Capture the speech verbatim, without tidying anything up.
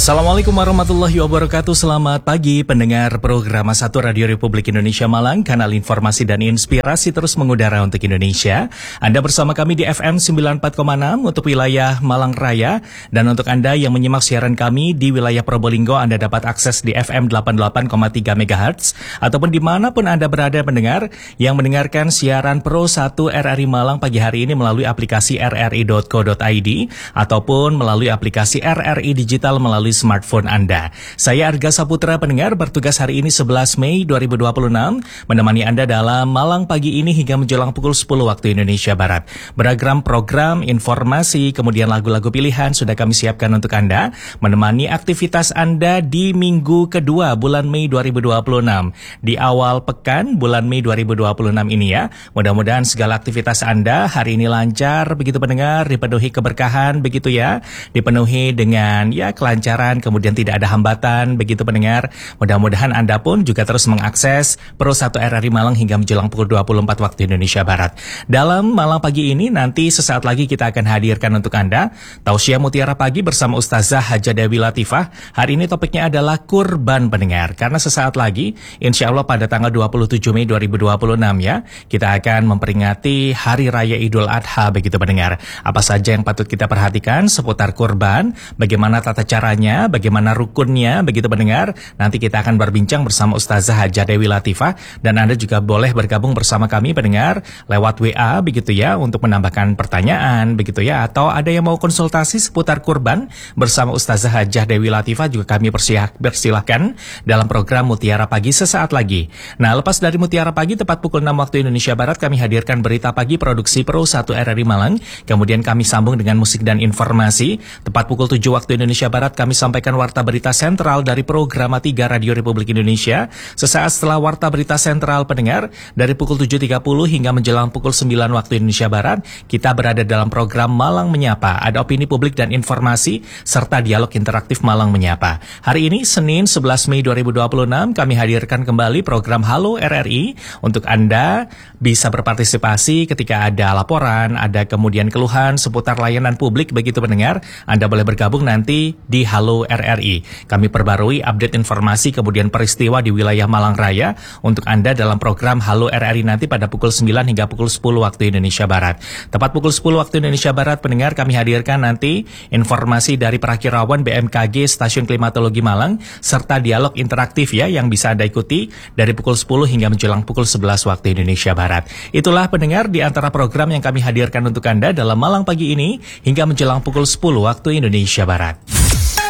Assalamualaikum warahmatullahi wabarakatuh. Selamat pagi pendengar program satu Radio Republik Indonesia Malang, kanal informasi dan inspirasi terus mengudara untuk Indonesia. Anda bersama kami di F M sembilan puluh empat koma enam untuk wilayah Malang Raya, dan untuk Anda yang menyimak siaran kami di wilayah Probolinggo, Anda dapat akses di F M delapan puluh delapan koma tiga megahertz, ataupun dimanapun Anda berada pendengar yang mendengarkan siaran Pro satu R R I Malang pagi hari ini melalui aplikasi r r i dot co dot i d ataupun melalui aplikasi R R I Digital melalui smartphone Anda. Saya Arga Saputra pendengar, bertugas hari ini sebelas Mei dua ribu dua puluh enam, menemani Anda dalam Malang pagi ini hingga menjelang pukul sepuluh waktu Indonesia Barat. Beragam program, informasi, kemudian lagu-lagu pilihan sudah kami siapkan untuk Anda, menemani aktivitas Anda di minggu kedua bulan Mei dua ribu dua puluh enam. Di awal pekan bulan Mei dua ribu dua puluh enam ini ya, mudah-mudahan segala aktivitas Anda hari ini lancar, begitu pendengar, dipenuhi keberkahan, begitu ya, dipenuhi dengan ya kelancaran, kemudian tidak ada hambatan, begitu pendengar. Mudah-mudahan Anda pun juga terus mengakses Pro satu R R I Malang hingga menjelang pukul dua puluh empat waktu Indonesia Barat. Dalam Malang pagi ini nanti sesaat lagi kita akan hadirkan untuk Anda Tausiah Mutiara Pagi bersama Ustazah Haja Dewi Latifah. Hari ini topiknya adalah kurban pendengar, karena sesaat lagi insya Allah pada tanggal dua puluh tujuh Mei dua ribu dua puluh enam ya, kita akan memperingati Hari Raya Idul Adha, begitu pendengar. Apa saja yang patut kita perhatikan seputar kurban, bagaimana tata caranya, bagaimana rukunnya, begitu pendengar. Nanti kita akan berbincang bersama Ustazah Haja Dewi Latifah, dan Anda juga boleh bergabung bersama kami pendengar lewat W A, begitu ya, untuk menambahkan pertanyaan, begitu ya, atau ada yang mau konsultasi seputar kurban bersama Ustazah Haja Dewi Latifah, juga kami persilahkan dalam program Mutiara Pagi sesaat lagi. Nah, lepas dari Mutiara Pagi, tepat pukul enam waktu Indonesia Barat, kami hadirkan Berita Pagi produksi Pro satu R R I Malang. Kemudian kami sambung dengan musik dan informasi. Tepat pukul tujuh waktu Indonesia Barat, kami sampaikan Warta Berita Sentral dari Program tiga Radio Republik Indonesia. Sesaat setelah Warta Berita Sentral pendengar, dari pukul tujuh tiga puluh hingga menjelang pukul sembilan waktu Indonesia Barat, kita berada dalam program Malang Menyapa. Ada opini publik dan informasi, serta dialog interaktif Malang Menyapa. Hari ini, Senin sebelas Mei dua ribu dua puluh enam, kami hadirkan kembali program Halo R R I. Untuk Anda bisa berpartisipasi ketika ada laporan, ada kemudian keluhan seputar layanan publik, begitu pendengar. Anda boleh bergabung nanti di Halo R R I. Kami perbarui update informasi kemudian peristiwa di wilayah Malang Raya untuk Anda dalam program Halo R R I nanti pada pukul sembilan hingga pukul sepuluh waktu Indonesia Barat. Tepat pukul sepuluh waktu Indonesia Barat pendengar, kami hadirkan nanti informasi dari Perakirawan B M K G Stasiun Klimatologi Malang, serta dialog interaktif ya yang bisa Anda ikuti dari pukul sepuluh hingga menjelang pukul sebelas waktu Indonesia Barat. Itulah pendengar di antara program yang kami hadirkan untuk Anda dalam Malang pagi ini hingga menjelang pukul sepuluh waktu Indonesia Barat.